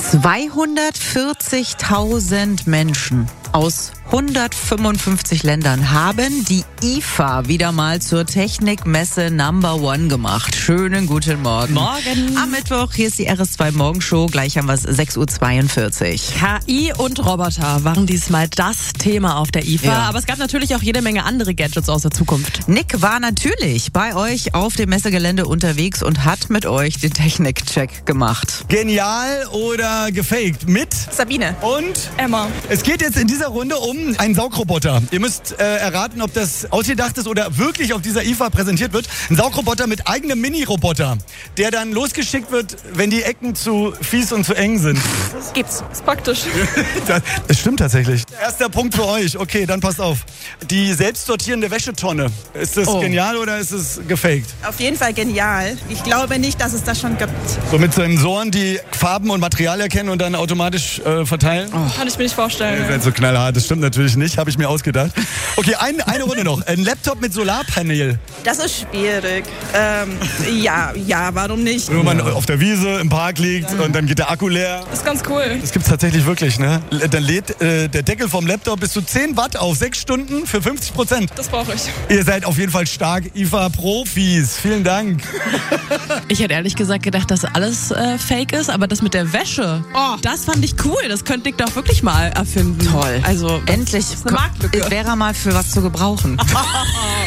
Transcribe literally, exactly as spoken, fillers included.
zweihundertvierzigtausend Menschen aus hundertfünfundfünfzig Ländern haben die I F A wieder mal zur Technikmesse Number One gemacht. Schönen guten Morgen. Morgen. Am Mittwoch, hier ist die R S zwei Morgenshow. Gleich haben wir es sechs Uhr zweiundvierzig. K I und Roboter waren diesmal das Thema auf der I F A. Ja. Aber es gab natürlich auch jede Menge andere Gadgets aus der Zukunft. Nick war natürlich bei euch auf dem Messegelände unterwegs und hat mit euch den Technikcheck gemacht. Genial oder gefaked? Mit Sabine. und Emma. es geht jetzt in dieser Runde um einen Saugroboter. Ihr müsst äh, erraten, ob das ausgedacht ist oder wirklich auf dieser I F A präsentiert wird. Ein Saugroboter mit eigenem Mini-Roboter, der dann losgeschickt wird, wenn die Ecken zu fies und zu eng sind. Das gibt's. Ist praktisch. Das, das stimmt tatsächlich. Erster Punkt für euch. Okay, dann passt auf. Die selbstsortierende Wäschetonne. Ist das Oh. genial oder ist es gefaked? Auf jeden Fall genial. Ich glaube nicht, dass es das schon gibt. So mit Sensoren, die Farben und Material erkennen und dann automatisch äh, verteilen? Kann ich mir nicht vorstellen. Das ist so knallhart, das stimmt natürlich nicht, habe ich mir ausgedacht. Okay, ein, eine Runde noch. Ein Laptop mit Solarpanel. Das ist schwierig. Ähm, ja, ja, warum nicht? Wenn man auf der Wiese im Park liegt und dann geht der Akku leer. Ist ganz cool. Das gibt's tatsächlich wirklich, ne? Dann lädt äh, der Deckel vom Laptop bis zu zehn Watt auf, sechs Stunden für fünfzig Prozent. Das brauche ich. Ihr seid auf jeden Fall stark, I F A-Profis. Vielen Dank. Ich hätte ehrlich gesagt gedacht, dass alles äh, fake ist, aber das mit der Wäsche, Oh. das fand ich cool. Das könnte Nick doch wirklich mal erfinden. Toll. Also Endlich eine Marktlücke. wäre er mal für was zu gebrauchen.